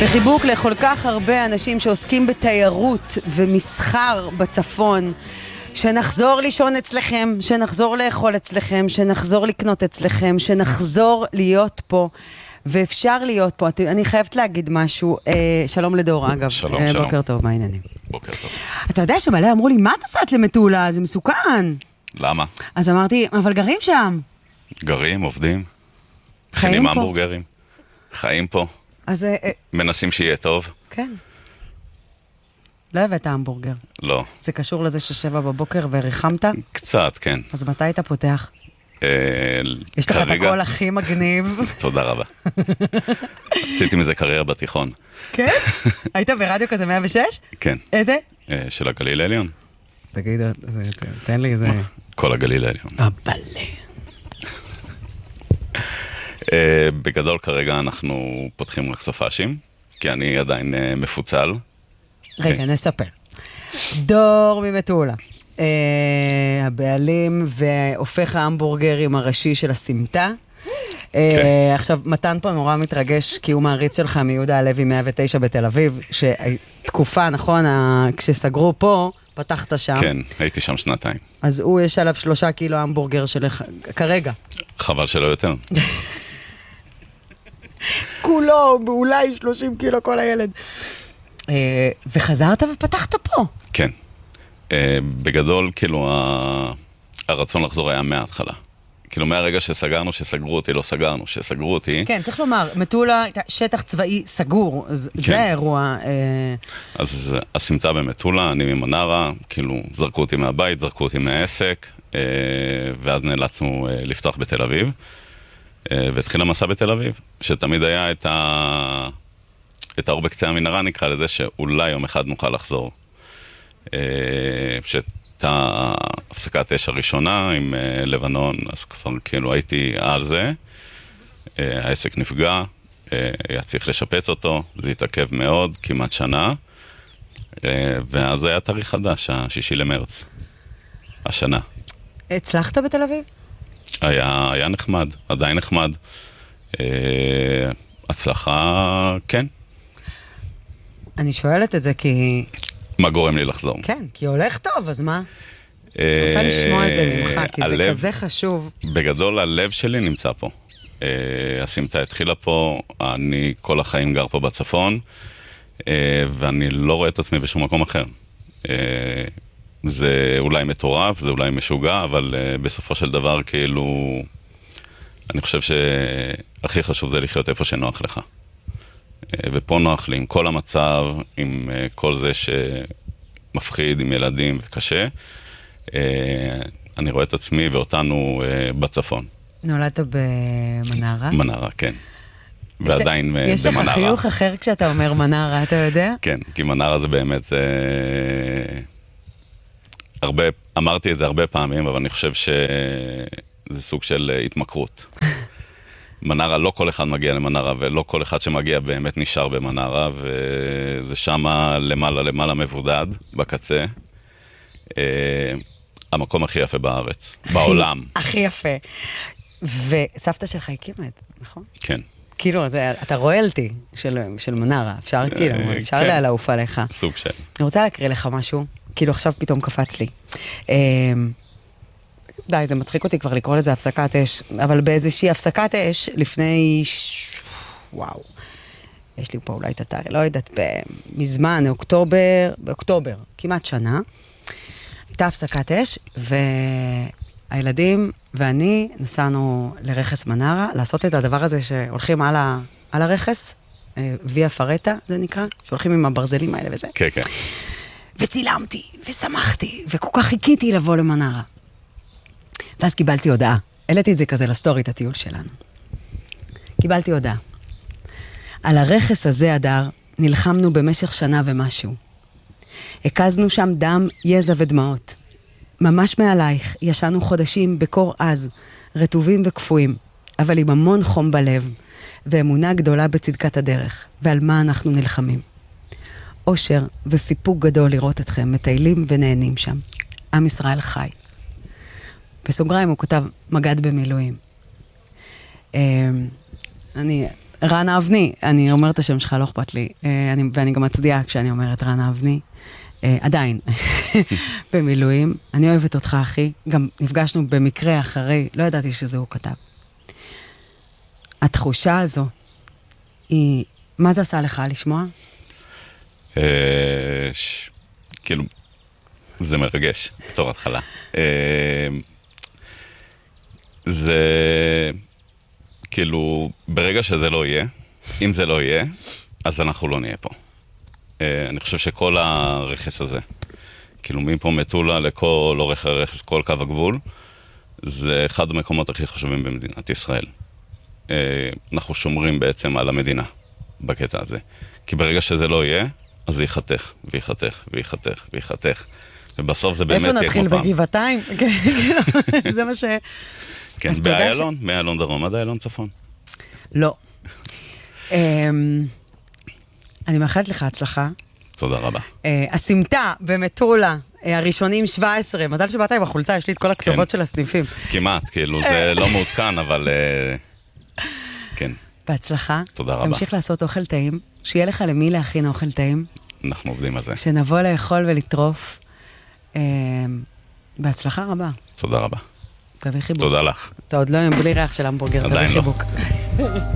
וחיבוק לכל כך הרבה אנשים שעוסקים בתיירות ומסחר בצפון, שנחזור לישון אצלכם, שנחזור לאכול אצלכם, שנחזור לקנות אצלכם, שנחזור להיות פה, ואפשר להיות פה. אני חייבת להגיד משהו, שלום לדור אגב. שלום, שלום. בוקר טוב, מה העניינים? בוקר טוב. אתה יודע שמלא אמרו לי, מה את עושה למטולה? זה מסוכן. למה? אז אמרתי, אבל גרים שם. גרים, עובדים, חיים מכינים פה. המבורגרים, חיים פה, אז מנסים שיהיה טוב. כן. לא הבאת המבורגר. לא, זה קשור לזה ששבע בבוקר וריחמת? קצת, כן. אז מתי אתה פותח? יש לך את הקול הכי מגניב. תודה רבה. עשיתי מזה קריירה בתיכון. כן? היית ברדיו כזה 106? כן. איזה? של הגליל העליון. תגיד, תן לי איזה... כל הגליל העליון. הבלה. בגדול כרגע אנחנו פותחים רק סופאשים, כי אני עדיין מפוצל. רגע, נספר. דור ממטולה. הבעלים והופך ההמבורגרים הראשי של הסמטה. עכשיו, מתן פה נורא מתרגש, כי הוא מעריץ שלך מיהודה הלוי 109 בתל אביב, שתקופה, נכון, כשסגרו פה, פתחת שם. כן, הייתי שם 2 אז הוא יש עליו 3 קילו המבורגר שלך, כרגע. חבל שלא יותר. כולו, אולי 30 קילו כל הילד. וחזרת ופתחת פה. כן. בגדול, כאילו, הרצון לחזור היה מההתחלה. כאילו, מהרגע שסגרו אותי, לא סגרנו, שסגרו אותי. כן, צריך לומר, מטולה הייתה שטח צבאי סגור, זה האירוע. אז הסמטה במטולה, אני ממנרה, כאילו, זרקו אותי מהבית, זרקו אותי מהעסק, ואז נאלצנו לפתוח בתל אביב, והתחיל המסע בתל אביב, שתמיד היה את האור בקצה המנהרה, נקרא לזה, שאולי יום אחד נוכל לחזור. שהייתה הפסקת אש הראשונה עם לבנון, אז כבר כאילו הייתי על זה, העסק נפגע, היה צריך לשפץ אותו, זה התעכב מאוד, כמעט שנה, ואז היה תאריך חדש, 6 למרץ, השנה. הצלחת בתל אביב? היה נחמד, עדיין נחמד. הצלחה, כן. אני שואלת את זה כי... מה גורם לי לחזור? כן, כי הולך טוב, אז מה? רוצה לשמוע את זה ממך, כי זה כזה חשוב. בגדול, הלב שלי נמצא פה. הסמטה התחילה פה, אני כל החיים גר פה בצפון, ואני לא רואה את עצמי בשום מקום אחר. זה אולי מטורף, זה אולי משוגע, אבל בסופו של דבר, כאילו, אני חושב שהכי חשוב זה לחיות איפה שנוח לך. ופה נוח לי עם כל המצב, עם כל זה שמפחיד, עם ילדים וקשה. אני רואה את עצמי ואותנו בצפון. נולדת במנרה? מנרה, כן. ועדיין במנרה. יש לך חיוך אחר כשאתה אומר מנרה, אתה יודע? כן, כי מנרה זה באמת, אמרתי את זה הרבה פעמים, אבל אני חושב שזה סוג של התמכרות. מנרה, לא כל אחד מגיע למנרה, ולא כל אחד שמגיע באמת נשאר במנרה, וזה שמה למעלה מבודד, בקצה. המקום הכי יפה בארץ, בעולם. הכי יפה. וסבתא שלך הקימה את זה, נכון? כן. כאילו, אתה רויאלטי של מנרה, אפשר כאילו, אפשר לעוף עליך. סוג של. אני רוצה להקריא לך משהו, כאילו עכשיו פתאום קפץ לי. די, זה מצחיק אותי כבר לקרוא לזה הפסקת אש, אבל באיזושהי הפסקת אש, לפני... וואו. יש לי פה אולי את התאריך, לא יודעת, מזמן, באוקטובר, כמעט שנה, הייתה הפסקת אש, והילדים ואני נסענו לרכס מנרה, לעשות את הדבר הזה שהולכים על הרכס, ויה פרטה, זה נקרא, שהולכים עם הברזלים האלה וזה. כן, כן. וצילמתי, ושמחתי, וכל כך חיכיתי לבוא למנרה. ואז קיבלתי הודעה. העליתי את זה כזה לסטורי, את הטיול שלנו. קיבלתי הודעה. על הרכס הזה, הדר, נלחמנו במשך שנה ומשהו. הקזנו שם דם, יזע ודמעות. ממש מעלייך ישנו חודשים בקור עז, רטובים וכפויים, אבל עם המון חום בלב, ואמונה גדולה בצדקת הדרך, ועל מה אנחנו נלחמים. אושר וסיפוק גדול לראות אתכם, מטיילים ונהנים שם. עם ישראל חי. בסוגריים הוא כותב מגד במילואים. אני רן אבני, אני אומרת את השם שלך, לא אכפת לי, ואני גם מצדיעה כשאני אומרת רן אבני, עדיין, במילואים. אני אוהבת אותך, אחי. גם נפגשנו במקרה אחרי, לא ידעתי שזה הוא כתב. התחושה הזו, היא, מה זה עשה לך לשמוע? כאילו, זה מרגש, בתור התחלה. זה, כאילו, ברגע שזה לא יהיה, אם זה לא יהיה, אז אנחנו לא נהיה פה. אני חושב שכל הרכס הזה, כאילו מפה מטולה לכל אורך הרכס, כל קו הגבול, זה אחד המקומות הכי חשובים במדינת ישראל. אנחנו שומרים בעצם על המדינה בקטע הזה. כי ברגע שזה לא יהיה, אז זה ייחתך, וייחתך, וייחתך, וייחתך. ובסוף זה באמת יהיה כמו פעם. איפה נתחיל בגבעתיים? זה מה ש... כן, באיילון, מאיילון דרום עד איילון צפון. לא. אני מאחלת לך הצלחה. תודה רבה. הסמטה במטולה, הראשונים 17, מזל שבאת עם החולצה, יש לי את כל הכתובות של הסניפים. כמעט, כאילו, זה לא מעודכן, אבל כן. בהצלחה. תודה רבה. תמשיך לעשות אוכל טעים, שיהיה לך למי להכין אוכל טעים. אנחנו עובדים על זה. שנבוא לאכול ולטרוף. בהצלחה רבה. תודה רבה. תביא חיבוק. תודה לך. אתה עוד לא עם בלי ריח של המבורגר, תביא חיבוק.